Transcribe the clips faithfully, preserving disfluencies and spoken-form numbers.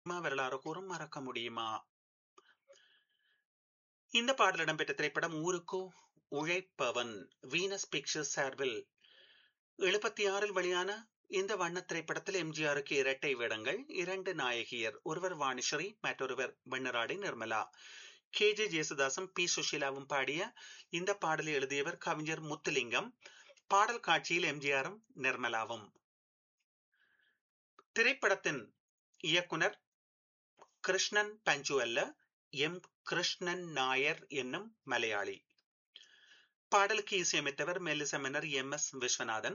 Cinema வரலாறு கூறும் மறக்க முடியுமா? இந்த பாடல் இடம்பெற்ற திரைப்படம் ஊருக்கு உழைப்பவன். வீனஸ் பிக்சர்ஸ் சார்பில் எழுபத்தி ஆறில் வெளியான இந்த வண்ண திரைப்படத்தில் எம்ஜிஆருக்கு இரட்டை வேடங்கள், இரண்டு நாயகியர், ஒருவர் வாணிஸ்ரீ, மற்றொருவர் வெண்ணராடை நிர்மலா. கே ஜே ஜேசுதாசும் பி சுஷீலாவும் பாடிய இந்த பாடலை எழுதியவர் கவிஞர் முத்துலிங்கம். பாடல் காட்சியில் எம்ஜிஆரும் நிர்மலாவும். திரைப்படத்தின் இயக்குனர் கிருஷ்ணன் பஞ்சு அல்ல, எம் கிருஷ்ணன் நாயர் என்னும் மலையாளி. பாடலுக்கு இசையமைத்தவர் மெல்லிச மன்னர் எம் எஸ் விஸ்வநாதன்.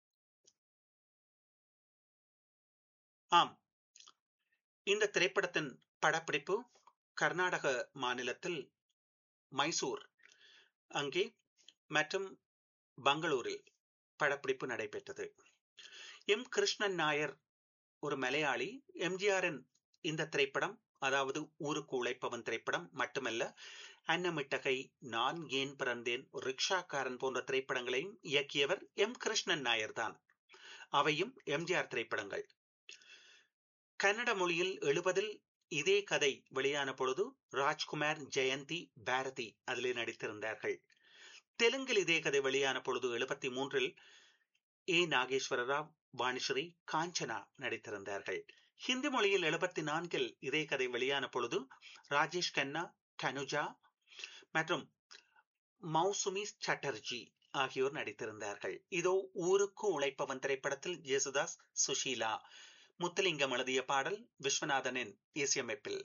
ஆம், இந்த திரைப்படத்தின் படப்பிடிப்பு கர்நாடக மாநிலத்தில் மைசூர் அங்கே மற்றும் பெங்களூரில் படப்பிடிப்பு நடைபெற்றது. எம் கிருஷ்ணன் நாயர் ஒரு மலையாளி. எம்ஜிஆரின் இந்த திரைப்படம், அதாவது ஊருக்கு உழைப்பவன் திரைப்படம் மட்டுமல்ல, அன்னமிட்டகை, நான் ஏன் பிறந்தேன், ரிக்ஷாக்காரன் போன்ற திரைப்படங்களையும் இயக்கியவர் எம் கிருஷ்ணன் நாயர் தான். அவையும் எம்ஜிஆர் திரைப்படங்கள். கன்னட மொழியில் எழுபதில் இதே கதை வெளியான பொழுது ராஜ்குமார், ஜெயந்தி, பாரதி அதிலே நடித்திருந்தார்கள். தெலுங்கில் இதே கதை வெளியான பொழுது எழுபத்தி மூன்றில் ஏ நாகேஸ்வர ராவ், வாணிஸ்ரீ, காஞ்சனா நடித்திருந்தார்கள். ஹிந்தி மொழியில் எழுபத்தி நான்கில் இதே கதை வெளியான பொழுது ராஜேஷ் கண்ணா, தனுஜா மற்றும் மௌசுமி சட்டர்ஜி ஆகியோர் நடித்திருந்தார்கள். இதோ ஊருக்கு உழைப்பவன் திரைப்படத்தில் ஜேசுதாஸ், சுஷீலா, முத்துலிங்கம் எழுதிய பாடல் விஸ்வநாதனின் இசையமைப்பில்.